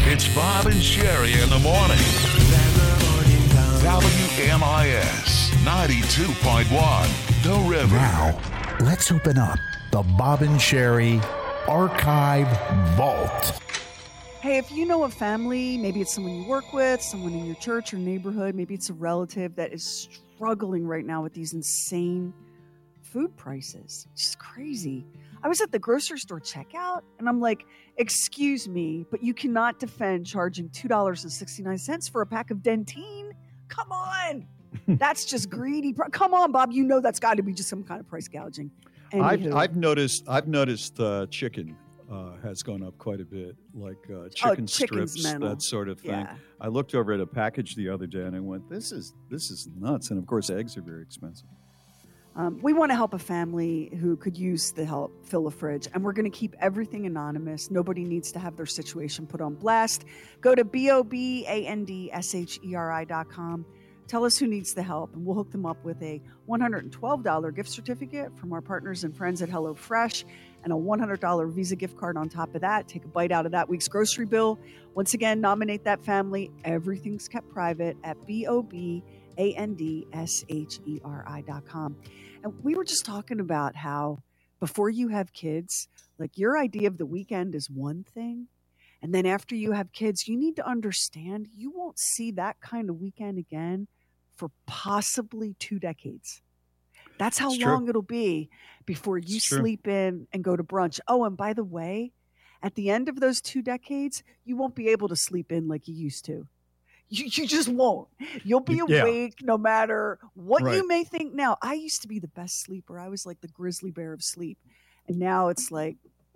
It's Bob and Sherry in the morning. WMIS 92.1, The River. Now, let's open up the Bob and Sherry Archive Vault. Hey, if you know a family, maybe it's someone you work with, someone in your church or neighborhood, maybe it's a relative that is struggling right now with these insane food prices. It's just crazy. I was at the grocery store checkout and I'm like, excuse me, but you cannot defend charging $2.69 for a pack of Dentyne. Come on. That's just greedy. Come on, Bob. You know that's got to be just some kind of price gouging. I've noticed chicken has gone up quite a bit, like chicken strips, that sort of thing. Yeah. I looked over at a package the other day and I went, this is nuts. And of course, eggs are very expensive. We want to help a family who could use the help fill a fridge, and we're going to keep everything anonymous. Nobody needs to have their situation put on blast. Go to BOBANDSHERI.com. Tell us who needs the help, and we'll hook them up with a $112 gift certificate from our partners and friends at HelloFresh and a $100 Visa gift card on top of that. Take a bite out of that week's grocery bill. Once again, nominate that family. Everything's kept private at BOBANDSHERI.com. And we were just talking about how before you have kids, like your idea of the weekend is one thing. And then after you have kids, you need to understand you won't see that kind of weekend again for possibly 2 decades. That's how long it'll be before you sleep in and go to brunch. Oh, and by the way, at the end of those 2 decades, you won't be able to sleep in like you used to. You just won't. You'll be awake no matter what you may think. Now, I used to be the best sleeper. I was like the grizzly bear of sleep. And now it's like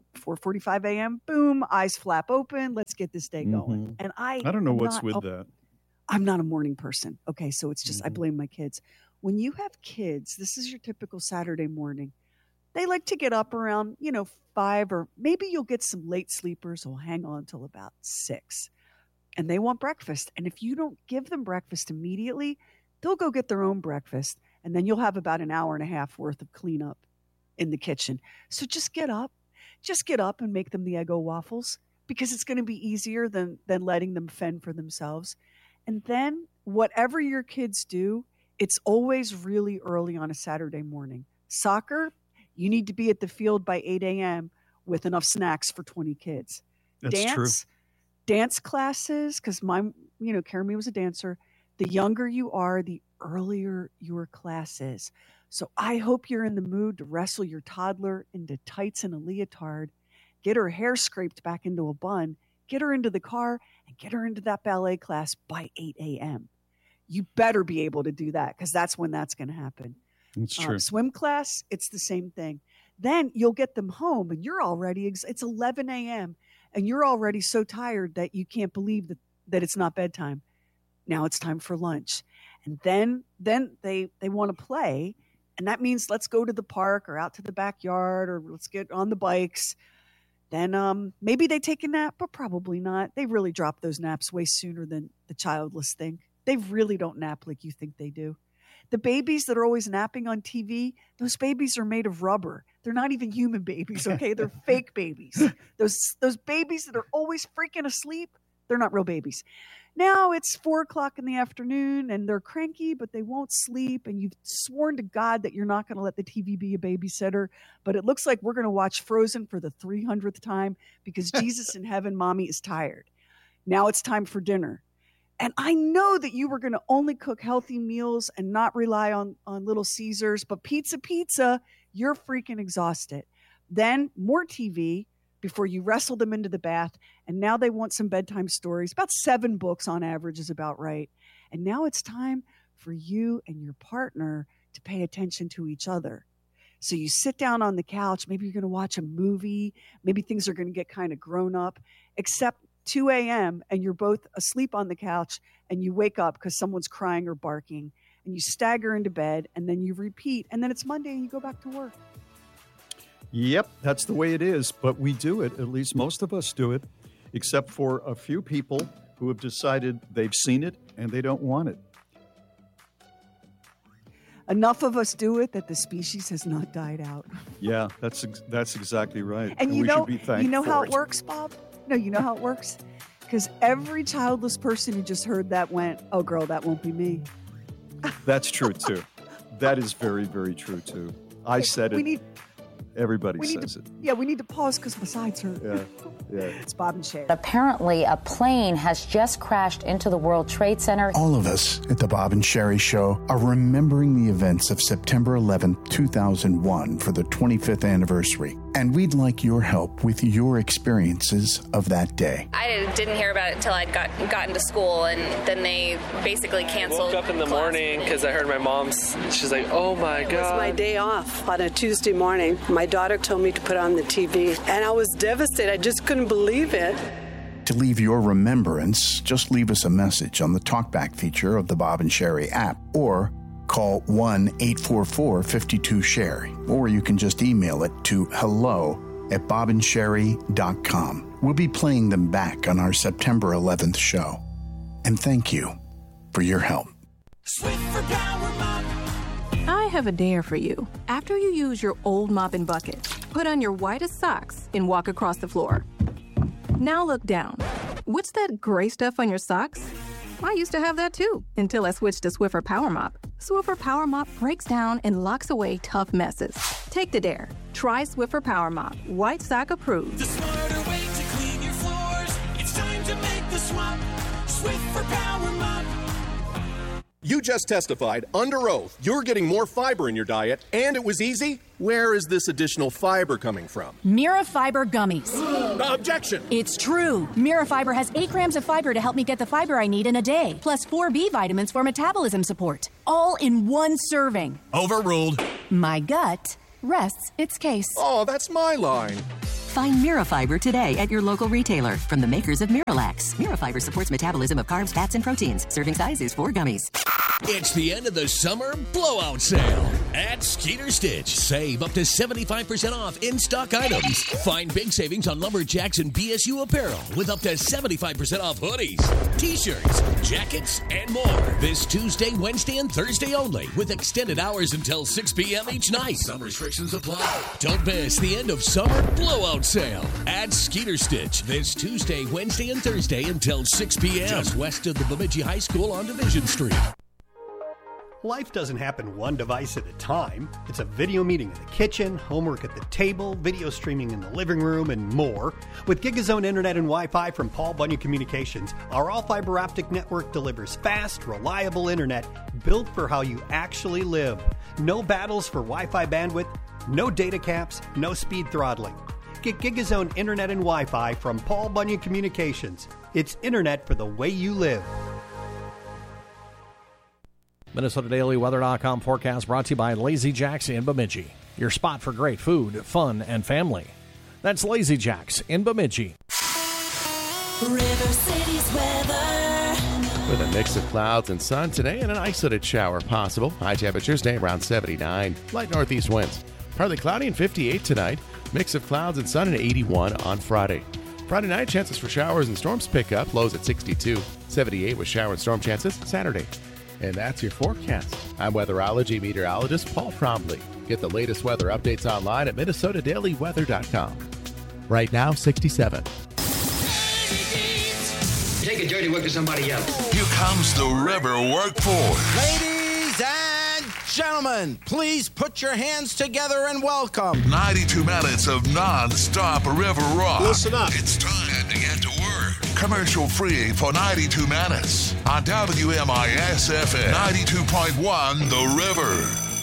4:45 a.m., boom, eyes flap open. Let's get this day going. And I don't know what's with that. I'm not a morning person. Okay, so it's just I blame my kids. When you have kids, this is your typical Saturday morning. They like to get up around, 5, or maybe you'll get some late sleepers who'll hang on till about 6. And they want breakfast. And if you don't give them breakfast immediately, they'll go get their own breakfast. And then you'll have about an hour and a half worth of cleanup in the kitchen. So just get up. Just get up and make them the Eggo waffles, because it's going to be easier than letting them fend for themselves. And then whatever your kids do, it's always really early on a Saturday morning. Soccer, you need to be at the field by 8 a.m. with enough snacks for 20 kids. That's true. Dance classes, because Carrie was a dancer. The younger you are, the earlier your class is. So I hope you're in the mood to wrestle your toddler into tights and a leotard, get her hair scraped back into a bun, get her into the car, and get her into that ballet class by 8 a.m. You better be able to do that, because that's when that's going to happen. That's true. Swim class, it's the same thing. Then you'll get them home, and you're already, it's 11 a.m., and you're already so tired that you can't believe that it's not bedtime. Now it's time for lunch. And then they want to play, and that means let's go to the park or out to the backyard, or let's get on the bikes. Then maybe they take a nap, but probably not. They really drop those naps way sooner than the childless think. They really don't nap like you think they do. The babies that are always napping on TV, those babies are made of rubber. They're not even human babies, okay? They're fake babies. Those babies that are always freaking asleep, they're not real babies. Now it's 4:00 in the afternoon and they're cranky, but they won't sleep. And you've sworn to God that you're not going to let the TV be a babysitter. But it looks like we're going to watch Frozen for the 300th time because Jesus in heaven, mommy is tired. Now it's time for dinner. And I know that you were going to only cook healthy meals and not rely on Little Caesars, but pizza, you're freaking exhausted. Then more TV before you wrestle them into the bath. And now they want some bedtime stories. About 7 books on average is about right. And now it's time for you and your partner to pay attention to each other. So you sit down on the couch. Maybe you're going to watch a movie. Maybe things are going to get kind of grown up, except 2 a.m. and you're both asleep on the couch and you wake up because someone's crying or barking and you stagger into bed and then you repeat and then it's Monday and you go back to work. Yep, that's the way it is. But we do it. At least most of us do it, except for a few people who have decided they've seen it and they don't want it. Enough of us do it that the species has not died out. Yeah, that's exactly right. And we should be thankful you know how for it works, Bob? No, you know how it works? Because every childless person who just heard that went, oh, girl, that won't be me. That's true, too. That is very, very true, too. I said it. Everybody says it. Yeah, we need to pause because my sides hurt. Yeah. It's Bob and Sherry. Apparently, a plane has just crashed into the World Trade Center. All of us at the Bob and Sherry Show are remembering the events of September 11th, 2001 for the 25th anniversary. And we'd like your help with your experiences of that day. I didn't hear about it until I got into school, and then they basically canceled. I woke up in the morning because I heard my mom's. She's like, "Oh my God!" It was my day off on a Tuesday morning. My daughter told me to put on the TV, and I was devastated. I just couldn't believe it. To leave your remembrance, just leave us a message on the TalkBack feature of the Bob and Sherry app, or call 1-844-52-SHERRY, or you can just email it to hello@bobandsherry.com. We'll be playing them back on our September 11th show. And thank you for your help. Swiffer Power Mop. I have a dare for you. After you use your old mop and bucket, put on your whitest socks and walk across the floor. Now look down. What's that gray stuff on your socks? I used to have that too, until I switched to Swiffer Power Mop. Swiffer Power Mop breaks down and locks away tough messes. Take the dare. Try Swiffer Power Mop. White sock approved. The smarter way to clean your floors. It's time to make the swap. Swiffer Power Mop. You just testified under oath you're getting more fiber in your diet, and it was easy. Where is this additional fiber coming from? Mirafiber gummies. Objection! It's true. Mirafiber has 8 grams of fiber to help me get the fiber I need in a day, plus 4 B vitamins for metabolism support. All in one serving. Overruled. My gut rests its case. Oh, that's my line. Find Mirafiber today at your local retailer from the makers of Miralax. Mirafiber supports metabolism of carbs, fats, and proteins. Serving size is 4 gummies. It's the end of the summer blowout sale at Skeeter Stitch. Save up to 75% off in-stock items. Find big savings on Lumberjacks and BSU apparel with up to 75% off hoodies, t-shirts, jackets, and more. This Tuesday, Wednesday, and Thursday only with extended hours until 6 p.m. each night. Some restrictions apply. Don't miss the end of summer blowout sale at Skeeter Stitch this Tuesday, Wednesday, and Thursday until 6 p.m. just west of the Bemidji High School on Division Street. Life doesn't happen one device at a time. It's a video meeting in the kitchen, homework at the table, video streaming in the living room, and more. With GigaZone Internet and Wi-Fi from Paul Bunyan Communications, our all-fiber optic network delivers fast, reliable internet built for how you actually live. No battles for Wi-Fi bandwidth, no data caps, no speed throttling. Get GigaZone Internet and Wi-Fi from Paul Bunyan Communications. It's internet for the way you live. MinnesotaDailyWeather.com forecast brought to you by Lazy Jacks in Bemidji. Your spot for great food, fun, and family. That's Lazy Jacks in Bemidji. River City's weather. With a mix of clouds and sun today and an isolated shower possible. High temperatures today around 79. Light northeast winds. Partly cloudy and 58 tonight. Mix of clouds and sun and 81 on Friday. Friday night, chances for showers and storms pick up. Lows at 62. 78 with shower and storm chances Saturday. And that's your forecast. I'm weatherology meteorologist Paul Trombley. Get the latest weather updates online at MinnesotaDailyWeather.com. Right now, 67. Take a dirty work to somebody else. Here comes the river workforce. Ladies and gentlemen, please put your hands together and welcome 92 minutes of non-stop river rock. Listen up. It's time to get to work. Commercial free for 92 minutes on WMIS FM 92.1 The River.